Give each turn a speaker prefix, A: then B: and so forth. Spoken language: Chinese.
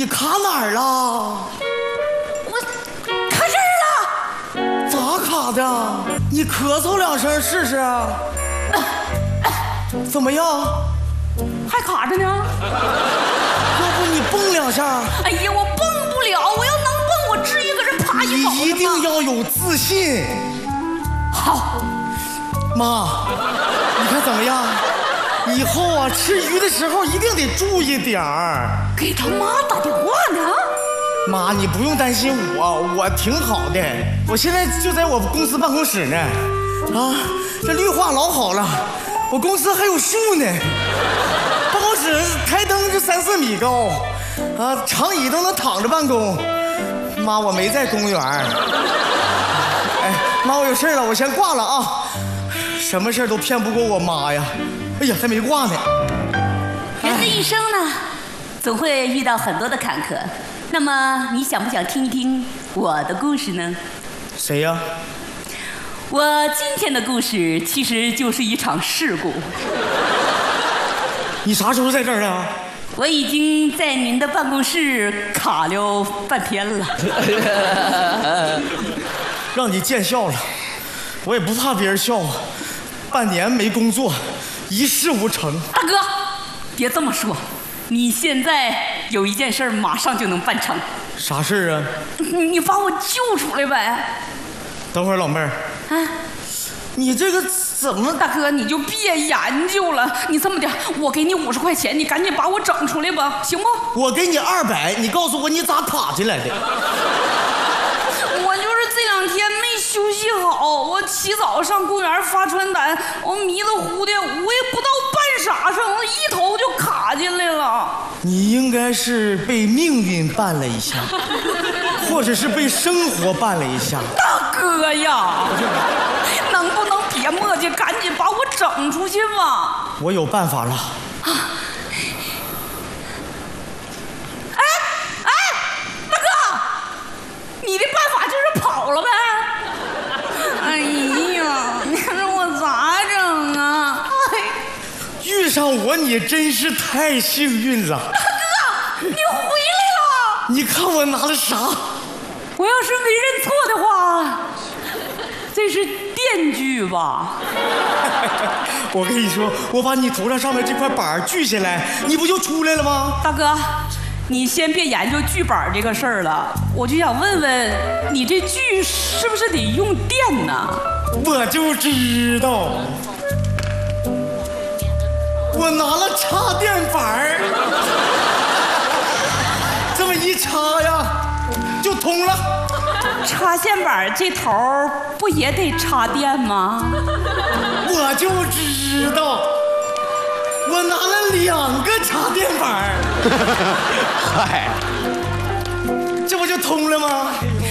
A: 你卡哪儿了？
B: 我卡这儿了。
A: 咋卡的？你咳嗽2声试试。怎么样？
B: 还卡着呢。
A: 要不你蹦2下？
B: 哎呀，我蹦不了，我要能蹦，我至于搁这趴一
A: 你一定要有自信。
B: 好，
A: 妈，你看怎么样？以后啊，吃鱼的时候一定得注意点儿。
B: 给他妈打电话呢。
A: 妈，你不用担心我挺好的，我现在就在我公司办公室呢。啊，这绿化老好了，我公司还有树呢。办公室台灯就3、4米高，啊，长椅都能躺着办公。妈，我没在公园。哎，妈，我有事了，我先挂了啊。什么事都骗不过我妈呀。哎呀，还没挂呢。
B: 人的一生呢，总会遇到很多的坎坷。那么，你想不想听一听我的故事呢？
A: 谁呀？
B: 我今天的故事其实就是一场事故。
A: 你啥时候在这儿啊？
B: 我已经在您的办公室卡了半天了。
A: 让你见笑了，我也不怕别人笑话。半年没工作，一事无成。
B: 大哥，别这么说，你现在有一件事马上就能办成。
A: 啥事啊？
B: 你把我救出来呗。
A: 等会儿，老妹儿。
B: 啊，
A: 你这个怎么？
B: 大哥，你就别研究了。你这么的，我给你50块钱，你赶紧把我整出来吧，行不？
A: 我给你200，你告诉我你咋爬进来的？
B: 我就是这2天没休息好，我起早上公园发传单，我迷了糊的，我也不知道办啥上，我一头就卡进来了。
A: 你应该是被命运绊了一下，或者是被生活绊了一下。
B: 大哥呀，能不能别磨叽，赶紧把我整出去吧？
A: 我有办法了。
B: 大哥，你的办法就是跑了呗？哎呀，你说我咋整啊？
A: 遇上我你真是太幸运了。
B: 大哥，你回来了！
A: 你看我拿了啥？
B: 我要是没认错的话，这是电锯吧？
A: 我跟你说，我把你头上面这块板锯下来，你不就出来了吗？
B: 大哥，你先别研究锯板这个事儿了，我就想问问，你这锯是不是得用电呢？
A: 我就知道，我拿了插电板，这么一插呀，就通了。
B: 插线板这头不也得插电吗？
A: 我就知道，我拿了2个插电板，嗨，这不就通了吗？